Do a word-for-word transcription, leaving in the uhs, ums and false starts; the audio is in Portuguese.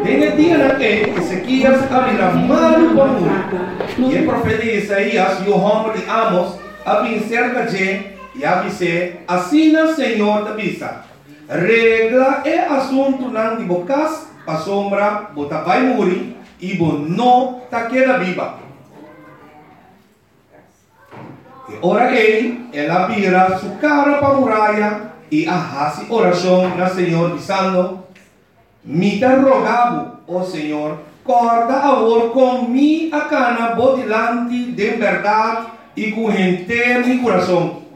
Vem el dia naquele que Ezequias abrirá mano para muro. E o profeta Isaías e o homem de Amos abrim cerca de e avise, assim o Senhor te avisa. Regla é assunto não de bocas, a sombra, bota vai morrer e bo não ta queda viva. E ora ele, ela vira sua cara para a muralha e arrasa oração na Senhor dizendo: me te rogavo, ó Senhor, corda agora com mi a cana bodilante de verdade e com inteiro mi coração.